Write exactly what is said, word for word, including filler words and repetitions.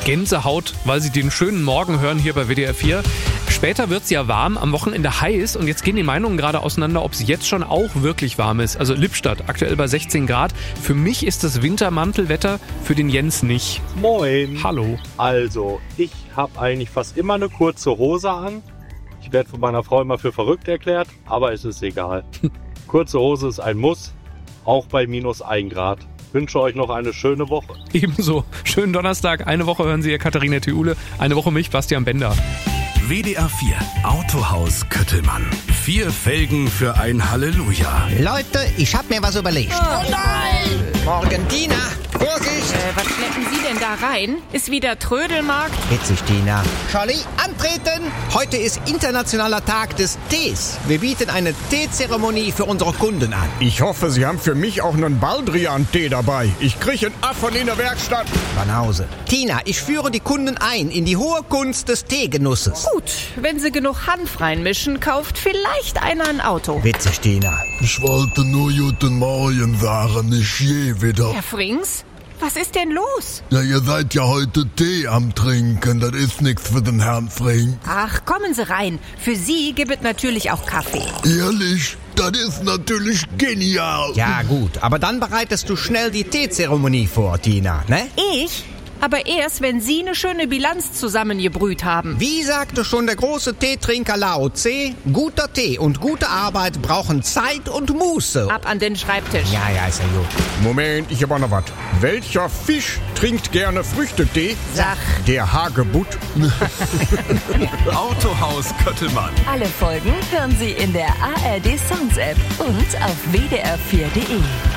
Gänsehaut, weil Sie den schönen Morgen hören hier bei W D R vier. Später wird es ja warm, am Wochenende heiß und jetzt gehen die Meinungen gerade auseinander, ob es jetzt schon auch wirklich warm ist. Also Lippstadt, aktuell bei sechzehn Grad. Für mich ist das Wintermantelwetter, für den Jens nicht. Moin. Hallo. Also, ich habe eigentlich fast immer eine kurze Hose an. Ich werde von meiner Frau immer für verrückt erklärt, aber es ist egal. Kurze Hose ist ein Muss, auch bei minus ein Grad. Ich wünsche euch noch eine schöne Woche. Ebenso. Schönen Donnerstag. Eine Woche hören Sie hier Katharina Thiule, eine Woche mich, Bastian Bender. W D R vier Autohaus Köttelmann. Vier Felgen für ein Halleluja. Leute, ich hab mir was überlegt. Oh nein! Morgen, Tina. Vorsicht! Äh, was schleppen Sie denn da rein? Ist wieder Trödelmarkt? Witzig, Tina. Charlie, antreten! Heute ist internationaler Tag des Tees. Wir bieten eine Teezeremonie für unsere Kunden an. Ich hoffe, Sie haben für mich auch einen Baldrian-Tee dabei. Ich kriege einen Affen in der Werkstatt. Banause. Tina, ich führe die Kunden ein in die hohe Kunst des Teegenusses. Gut, wenn Sie genug Hanf reinmischen, kauft vielleicht einer ein Auto. Witzig, Tina. Ich wollte nur guten Morgen sagen, nicht je wieder. Herr Frings, was ist denn los? Ja, ihr seid ja heute Tee am Trinken, das ist nichts für den Herrn Frings. Ach, kommen Sie rein. Für Sie gibt es natürlich auch Kaffee. Ehrlich, das ist natürlich genial. Ja gut, aber dann bereitest du schnell die Teezeremonie vor, Tina, ne? Ich? Aber erst, wenn Sie eine schöne Bilanz zusammengebrüht haben. Wie sagte schon der große Teetrinker Lao Tse, guter Tee und gute Arbeit brauchen Zeit und Muße. Ab an den Schreibtisch. Ja, ja, ist ja gut. Moment, ich habe auch noch was. Welcher Fisch trinkt gerne Früchtetee? Sag. Der Hagebutt. Autohaus Köttelmann. Alle Folgen hören Sie in der A R D Songs App und auf w d r vier punkt d e.